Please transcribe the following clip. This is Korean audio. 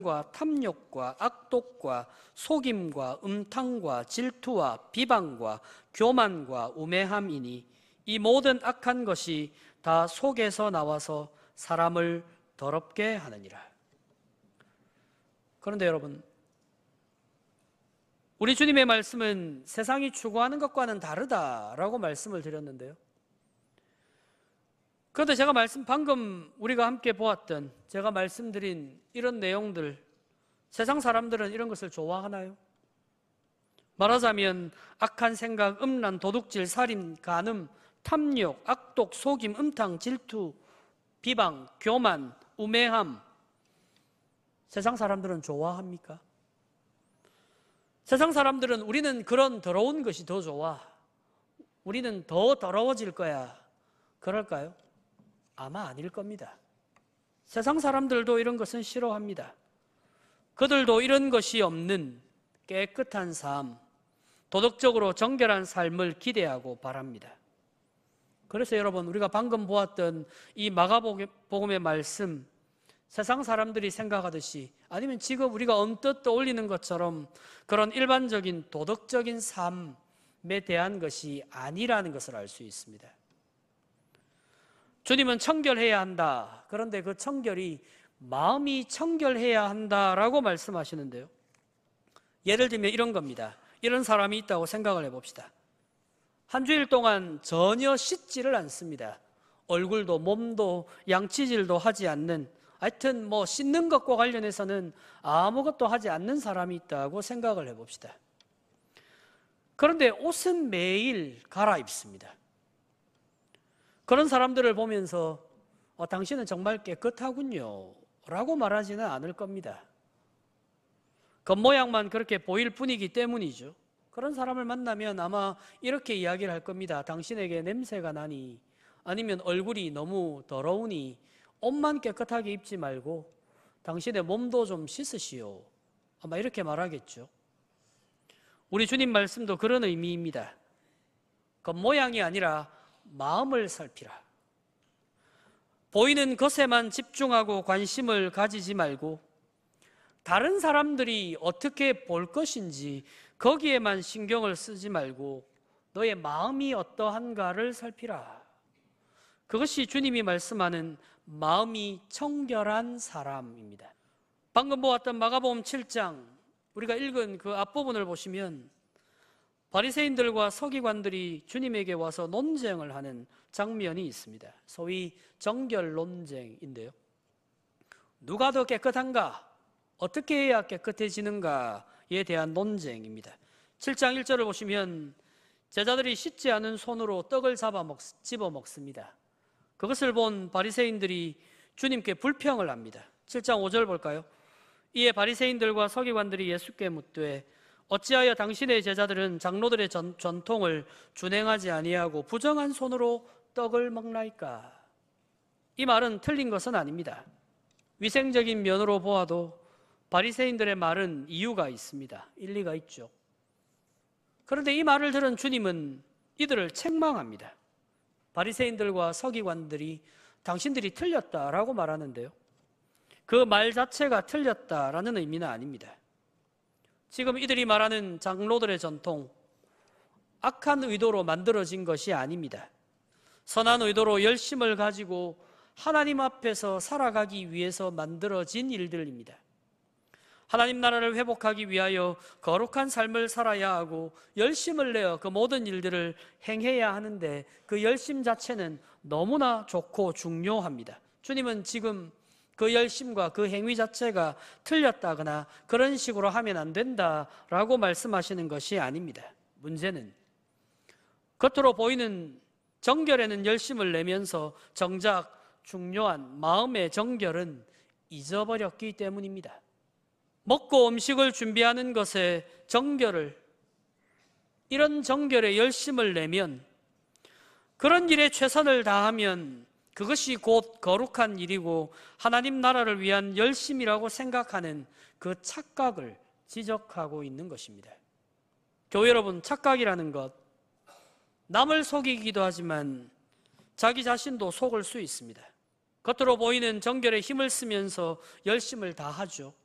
탐욕과 악독과 속임과 음탕과 질투와 비방과 교만과 우매함이니 이 모든 악한 것이 다 속에서 나와서 사람을 더럽게 하느니라. 그런데 여러분, 우리 주님의 말씀은 세상이 추구하는 것과는 다르다라고 말씀을 드렸는데요. 그런데 제가 방금 우리가 함께 보았던, 제가 말씀드린 이런 내용들, 세상 사람들은 이런 것을 좋아하나요? 말하자면 악한 생각, 음란, 도둑질, 살인, 간음, 탐욕, 악독, 속임, 음탕, 질투, 비방, 교만, 우매함, 세상 사람들은 좋아합니까? 세상 사람들은 우리는 그런 더러운 것이 더 좋아, 우리는 더 더러워질 거야, 그럴까요? 아마 아닐 겁니다. 세상 사람들도 이런 것은 싫어합니다. 그들도 이런 것이 없는 깨끗한 삶, 도덕적으로 정결한 삶을 기대하고 바랍니다. 그래서 여러분, 우리가 방금 보았던 이 마가복음의 말씀, 세상 사람들이 생각하듯이, 아니면 지금 우리가 언뜻 떠올리는 것처럼 그런 일반적인 도덕적인 삶에 대한 것이 아니라는 것을 알 수 있습니다. 주님은 청결해야 한다. 그런데 그 청결이 마음이 청결해야 한다라고 말씀하시는데요. 예를 들면 이런 겁니다. 이런 사람이 있다고 생각을 해봅시다. 한 주일 동안 전혀 씻지를 않습니다. 얼굴도 몸도 양치질도 하지 않는, 하여튼 씻는 것과 관련해서는 아무것도 하지 않는 사람이 있다고 생각을 해봅시다. 그런데 옷은 매일 갈아입습니다. 그런 사람들을 보면서 당신은 정말 깨끗하군요 라고 말하지는 않을 겁니다. 겉모양만 그렇게 보일 뿐이기 때문이죠. 그런 사람을 만나면 아마 이렇게 이야기를 할 겁니다. 당신에게 냄새가 나니, 아니면 얼굴이 너무 더러우니 옷만 깨끗하게 입지 말고 당신의 몸도 좀 씻으시오, 아마 이렇게 말하겠죠. 우리 주님 말씀도 그런 의미입니다. 겉모양이 아니라 마음을 살피라. 보이는 것에만 집중하고 관심을 가지지 말고 다른 사람들이 어떻게 볼 것인지 거기에만 신경을 쓰지 말고 너의 마음이 어떠한가를 살피라. 그것이 주님이 말씀하는 마음이 청결한 사람입니다. 방금 보았던 마가복음 7장, 우리가 읽은 그 앞부분을 보시면 바리새인들과 서기관들이 주님에게 와서 논쟁을 하는 장면이 있습니다. 소위 정결 논쟁인데요. 누가 더 깨끗한가? 어떻게 해야 깨끗해지는가에 대한 논쟁입니다. 7장 1절을 보시면 제자들이 씻지 않은 손으로 떡을 집어 먹습니다. 그것을 본 바리새인들이 주님께 불평을 합니다. 7장 5절 볼까요? 이에 바리새인들과 서기관들이 예수께 묻되 어찌하여 당신의 제자들은 장로들의 전통을 준행하지 아니하고 부정한 손으로 떡을 먹나이까? 이 말은 틀린 것은 아닙니다. 위생적인 면으로 보아도 바리새인들의 말은 이유가 있습니다. 일리가 있죠. 그런데 이 말을 들은 주님은 이들을 책망합니다. 바리새인들과 서기관들이 당신들이 틀렸다라고 말하는데요, 그 말 자체가 틀렸다라는 의미는 아닙니다. 지금 이들이 말하는 장로들의 전통, 악한 의도로 만들어진 것이 아닙니다. 선한 의도로 열심을 가지고 하나님 앞에서 살아가기 위해서 만들어진 일들입니다. 하나님 나라를 회복하기 위하여 거룩한 삶을 살아야 하고 열심을 내어 그 모든 일들을 행해야 하는데 그 열심 자체는 너무나 좋고 중요합니다. 주님은 지금 그 열심과 그 행위 자체가 틀렸다거나 그런 식으로 하면 안 된다라고 말씀하시는 것이 아닙니다. 문제는 겉으로 보이는 정결에는 열심을 내면서 정작 중요한 마음의 정결은 잊어버렸기 때문입니다. 먹고 음식을 준비하는 것에 이런 정결에 열심을 내면, 그런 일에 최선을 다하면 그것이 곧 거룩한 일이고 하나님 나라를 위한 열심이라고 생각하는 그 착각을 지적하고 있는 것입니다. 교회 여러분, 착각이라는 것, 남을 속이기도 하지만 자기 자신도 속을 수 있습니다. 겉으로 보이는 정결에 힘을 쓰면서 열심을 다하죠.